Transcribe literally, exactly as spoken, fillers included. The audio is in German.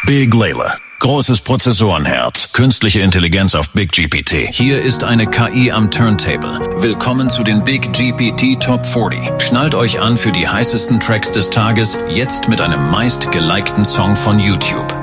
Big Layla. Großes Prozessorenherz, künstliche Intelligenz auf Big G P T. Hier ist eine K I am Turntable. Willkommen zu den Big G P T Top vierzig. Schnallt euch an für die heißesten Tracks des Tages, jetzt mit einem meist gelikten Song von YouTube.